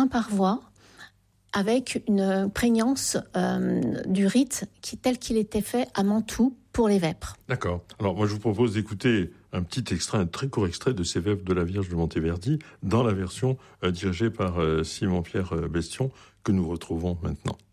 par voix, avec une prégnance du rite tel qu'il était fait à Mantoue pour les vêpres. D'accord. Alors moi je vous propose d'écouter un petit extrait, un très court extrait de ces vêpres de la Vierge de Monteverdi dans la version dirigée par Simon-Pierre Bestion que nous retrouvons maintenant.